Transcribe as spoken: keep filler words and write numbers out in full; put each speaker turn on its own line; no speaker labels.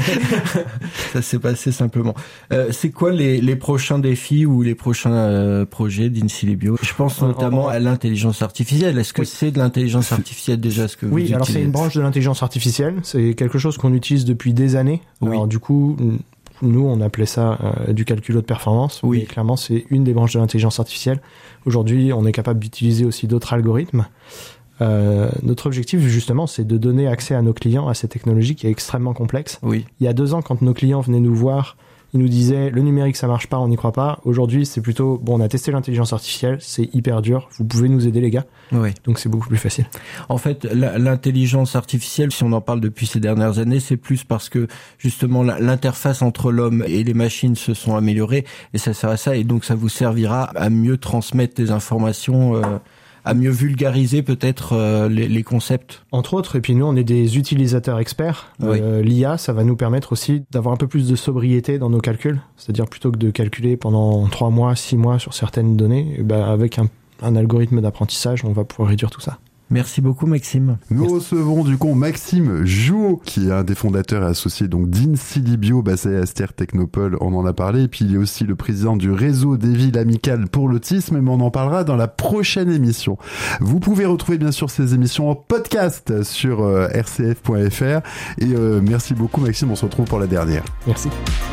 Ça s'est passé simplement. Euh, c'est quoi les, les prochains défis ou les prochains euh, projets d'InSilibio? Je pense notamment à l'intelligence artificielle. Est-ce que oui. c'est de l'intelligence artificielle déjà ce que vous
Oui,
utilisez?
Alors c'est une branche de l'intelligence artificielle. C'est quelque chose qu'on utilise depuis des années. Oui. Alors du coup, nous on appelait ça euh, du calcul haute performance. Oui. Mais clairement, c'est une des branches de l'intelligence artificielle. Aujourd'hui, on est capable d'utiliser aussi d'autres algorithmes. Euh, notre objectif, justement, c'est de donner accès à nos clients à cette technologie qui est extrêmement complexe.
Oui.
Il y a deux ans, quand nos clients venaient nous voir, ils nous disaient le numérique ça marche pas, on n'y croit pas. Aujourd'hui, c'est plutôt bon, on a testé l'intelligence artificielle, c'est hyper dur, vous pouvez nous aider les gars.
Oui.
Donc c'est beaucoup plus facile.
En fait, l'intelligence artificielle, si on en parle depuis ces dernières années, c'est plus parce que justement l'interface entre l'homme et les machines se sont améliorées et ça sert à ça, et donc ça vous servira à mieux transmettre des informations. Euh, à mieux vulgariser peut-être euh, les, les concepts.
Entre autres, et puis nous on est des utilisateurs experts.
Oui.
Euh, L'I A, ça va nous permettre aussi d'avoir un peu plus de sobriété dans nos calculs. C'est-à-dire plutôt que de calculer pendant trois mois, six mois sur certaines données, et ben avec un, un algorithme d'apprentissage, on va pouvoir réduire tout ça.
Merci beaucoup Maxime.
Nous
Merci.
recevons du coup Maxime Jouot, qui est un des fondateurs et associés donc d'InSilibio, basé à Astère Technopole, on en a parlé, et puis il est aussi le président du réseau des villes amicales pour l'autisme, mais on en parlera dans la prochaine émission. Vous pouvez retrouver bien sûr ces émissions en podcast sur euh, r c f point f r, et euh, merci beaucoup Maxime, on se retrouve pour la dernière.
Merci.